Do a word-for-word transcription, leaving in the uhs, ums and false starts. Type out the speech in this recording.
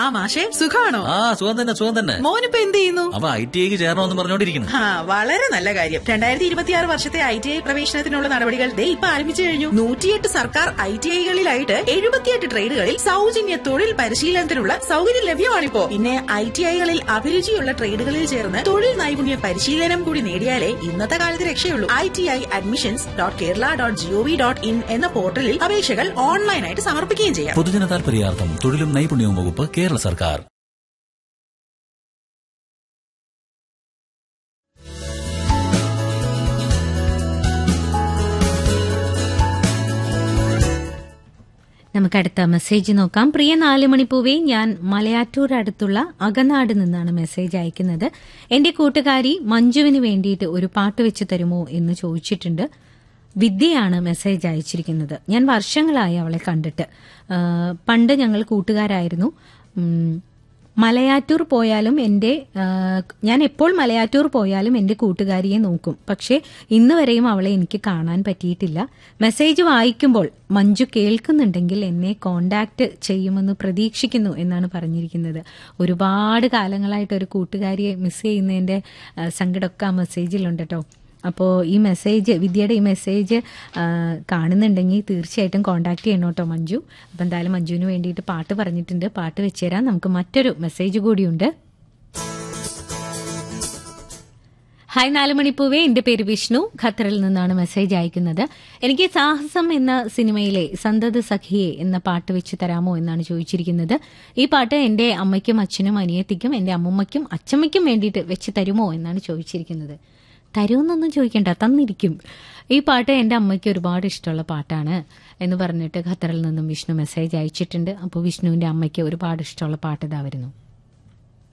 ആ മാഷെ, സുഖാണോ? ആ സുഖം തന്നെ സുഖം തന്നെ. മോനിപ്പോ എന്ത് ചെയ്യുന്നു? അവ ഐ ടി ഐക്ക് ചേരണമെന്ന് പറഞ്ഞോണ്ടിരിക്കുന്നു. ആ വളരെ നല്ല കാര്യം. രണ്ടായിരത്തി ഇരുപത്തിയാറ് വർഷത്തെ ഐ ടി ഐ പ്രവേശനത്തിനുള്ള നടപടികൾ ദേ ഇപ്പൊ ആരംഭിച്ചു കഴിഞ്ഞു. നൂറ്റിയെട്ട് സർക്കാർ ഐ ടി ഐകളിലായിട്ട് എഴുപത്തിയെട്ട് ട്രേഡുകളിൽ സൗജന്യ തൊഴിൽ പരിശീലനത്തിനുള്ള സൗകര്യം ലഭ്യമാണിപ്പോ. പിന്നെ ഐ ടി ഐകളിൽ അഭിരുചിയുള്ള ട്രേഡുകളിൽ ചേർന്ന് തൊഴിൽ നൈപുണ്യ പരിശീലനം കൂടി നേടിയാലേ ഇന്നത്തെ കാലത്ത് രക്ഷയുള്ളൂ. I T I admissions dot Kerala dot G O V dot in എന്ന പോർട്ടലിൽ അപേക്ഷകൾ ഓൺലൈനായിട്ട് സമർപ്പിക്കുകയും ചെയ്യാം. പൊതുജന താൽപര്യാർത്ഥം തൊഴിലും നൈപുണ്യവും വകുപ്പ്, കേരള സർക്കാർ. നമുക്കടുത്ത മെസ്സേജ് നോക്കാം. പ്രിയ നാലുമണിപ്പൂവേ, ഞാൻ മലയാറ്റൂർ അടുത്തുള്ള അകനാട് നിന്നാണ് മെസ്സേജ് അയക്കുന്നത്. എന്റെ കൂട്ടുകാരി മഞ്ജുവിന് വേണ്ടിയിട്ട് ഒരു പാട്ട് വെച്ച് തരുമോ എന്ന് ചോദിച്ചിട്ടുണ്ട്. വിദ്യയാണ് മെസ്സേജ് അയച്ചിരിക്കുന്നത്. ഞാൻ വർഷങ്ങളായി അവളെ കണ്ടിട്ട്. പണ്ട് ഞങ്ങൾ കൂട്ടുകാരായിരുന്നു. മലയാറ്റൂർ പോയാലും എന്റെ ഞാൻ എപ്പോൾ മലയാറ്റൂർ പോയാലും എന്റെ കൂട്ടുകാരിയെ നോക്കും. പക്ഷേ ഇന്ന് വരെയും അവളെ എനിക്ക് കാണാൻ പറ്റിയിട്ടില്ല. മെസ്സേജ് വായിക്കുമ്പോൾ മഞ്ജു കേൾക്കുന്നുണ്ടെങ്കിൽ എന്നെ കോണ്ടാക്ട് ചെയ്യുമെന്ന് പ്രതീക്ഷിക്കുന്നു എന്നാണ് പറഞ്ഞിരിക്കുന്നത്. ഒരുപാട് കാലങ്ങളായിട്ട് ഒരു കൂട്ടുകാരിയെ മിസ് ചെയ്യുന്നതിന്റെ സങ്കടമൊക്കെ ആ മെസ്സേജിലുണ്ട് കേട്ടോ. അപ്പോൾ ഈ മെസ്സേജ്, വിദ്യയുടെ ഈ മെസ്സേജ് കാണുന്നുണ്ടെങ്കിൽ തീർച്ചയായിട്ടും കോണ്ടാക്ട് ചെയ്യണം കേട്ടോ മഞ്ജു. അപ്പം എന്തായാലും മഞ്ജുവിന് വേണ്ടിയിട്ട് പാട്ട് പറഞ്ഞിട്ടുണ്ട്, പാട്ട് വെച്ചുതരാം. നമുക്ക് മറ്റൊരു മെസ്സേജ് കൂടിയുണ്ട്. ഹായ് നാലുമണിപ്പൂവേ, എന്റെ പേര് വിഷ്ണു, ഖത്തറിൽ നിന്നാണ് മെസ്സേജ് അയക്കുന്നത്. എനിക്ക് സാഹസം എന്ന സിനിമയിലെ സന്തത സഖിയെ എന്ന പാട്ട് വെച്ച് തരാമോ എന്നാണ് ചോദിച്ചിരിക്കുന്നത്. ഈ പാട്ട് എന്റെ അമ്മയ്ക്കും അച്ഛനും അനിയത്തിക്കും എന്റെ അമ്മുമ്മയ്ക്കും അച്ഛമ്മയ്ക്കും വേണ്ടിയിട്ട് വെച്ച് തരുമോ എന്നാണ് ചോദിച്ചിരിക്കുന്നത്. തരുമെന്നൊന്നും ചോദിക്കണ്ട, തന്നിരിക്കും. ഈ പാട്ട് എൻ്റെ അമ്മയ്ക്ക് ഒരുപാട് ഇഷ്ടമുള്ള പാട്ടാണ് എന്ന് പറഞ്ഞിട്ട് ഖത്തറിൽ നിന്നും വിഷ്ണു മെസ്സേജ് അയച്ചിട്ടുണ്ട്. അപ്പോൾ വിഷ്ണുവിൻ്റെ അമ്മയ്ക്ക് ഒരുപാട് ഇഷ്ടമുള്ള പാട്ട് ഇതാ വരുന്നു.